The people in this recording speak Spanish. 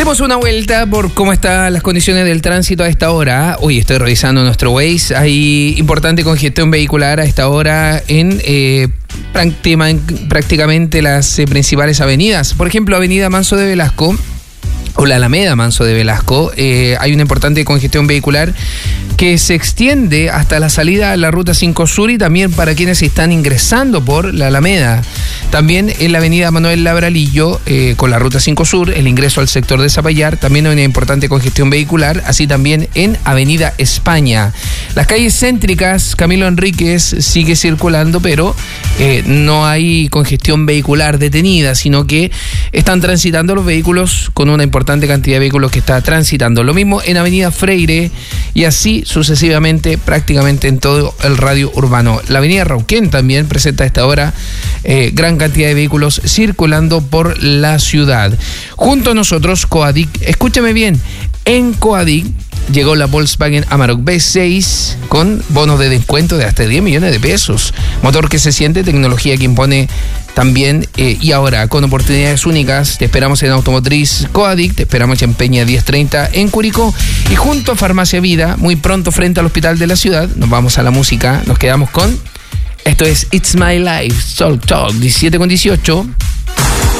Demos una vuelta por cómo están las condiciones del tránsito a esta hora. Hoy estoy revisando nuestro Waze. Hay importante congestión vehicular a esta hora en prácticamente las principales avenidas. Por ejemplo, Avenida Manso de Velasco o la Alameda Manso de Velasco. Hay una importante congestión vehicular que se extiende hasta la salida a la Ruta 5 Sur y también para quienes están ingresando por la Alameda. También en la avenida Manuel Labralillo, con la Ruta 5 Sur, el ingreso al sector de Zapallar, también hay una importante congestión vehicular, así también en Avenida España. Las calles céntricas, Camilo Enríquez sigue circulando, pero no hay congestión vehicular detenida, sino que están transitando los vehículos con una importante cantidad de vehículos que está transitando. Lo mismo en Avenida Freire y así sucesivamente prácticamente en todo el radio urbano. La Avenida Rauquén también presenta a esta hora gran cantidad de vehículos circulando por la ciudad. Junto a nosotros, Coadic, escúchame bien, en Coadic llegó la Volkswagen Amarok V6 con bonos de descuento de hasta 10 millones de pesos. Motor que se siente, tecnología que impone también, y ahora con oportunidades únicas. Te esperamos en Automotriz Coadic, te esperamos en Peña 1030 en Curicó y junto a Farmacia Vida, muy pronto frente al Hospital de la Ciudad. Nos vamos a la música, nos quedamos con... Esto es It's My Life, Soul Talk, 17:18.